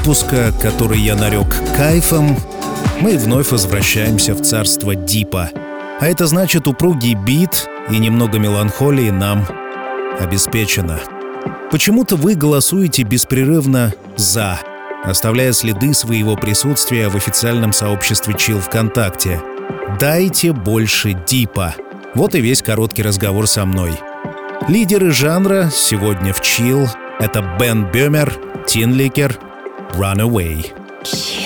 выпуска, который я нарек «Кайфом», мы вновь возвращаемся в царство дипа. А это значит, упругий бит и немного меланхолии нам обеспечено. Почему-то вы голосуете беспрерывно «за», оставляя следы своего присутствия в официальном сообществе Chill ВКонтакте. Дайте больше дипа. Вот и весь короткий разговор со мной. Лидеры жанра сегодня в Chill — это Бен Бёмер, Тин Ликер, Runaway.